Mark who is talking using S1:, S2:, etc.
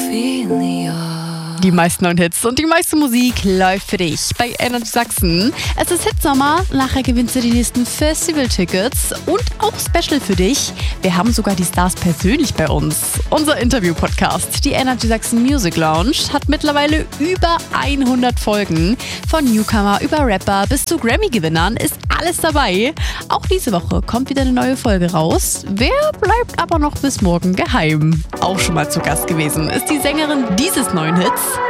S1: Die meisten neuen Hits und die meiste Musik läuft für dich bei Energy Sachsen. Es ist Hitsommer, nachher gewinnst du die nächsten Festival-Tickets und auch Special für dich. Wir haben sogar die Stars persönlich bei uns. Unser Interview-Podcast, die Energy Sachsen Music Lounge, hat mittlerweile über 100 Folgen. Von Newcomer über Rapper bis zu Grammy-Gewinnern ist alles dabei. Auch diese Woche kommt wieder eine neue Folge raus. Wer bleibt aber noch bis morgen geheim? Auch schon mal zu Gast gewesen ist die Sängerin dieses neuen Hits,